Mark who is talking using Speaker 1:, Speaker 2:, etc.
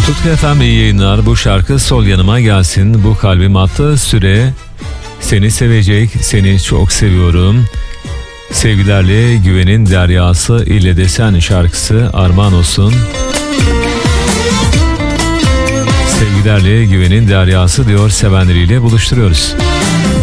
Speaker 1: Tutku FM iyi yayınlar. Bu şarkı Sol Yanıma Gelsin. Bu kalbim attı süre. Seni sevecek, seni çok seviyorum. Sevgilerle Güven'in Deryası ile Desen şarkısı armağan olsun. Sevgilerle Güven'in Deryası diyor, sevenleriyle buluşturuyoruz.